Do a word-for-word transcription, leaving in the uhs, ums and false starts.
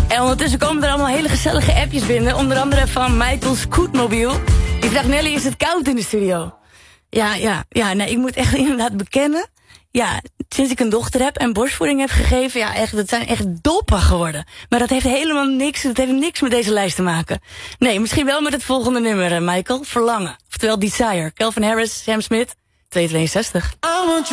En ondertussen komen er allemaal hele gezellige appjes binnen. Onder andere van Michael Scootmobiel. Die vraagt, Nelly, is het koud in de studio? Ja, ja, ja, nee, ik moet echt inderdaad bekennen. Ja, sinds ik een dochter heb en borstvoeding heb gegeven, ja, echt, dat zijn echt doppen geworden. Maar dat heeft helemaal niks, dat heeft niks met deze lijst te maken. Nee, misschien wel met het volgende nummer, Michael. Verlangen. Oftewel Desire. Calvin Harris, Sam Smith, twee tweeënzestig.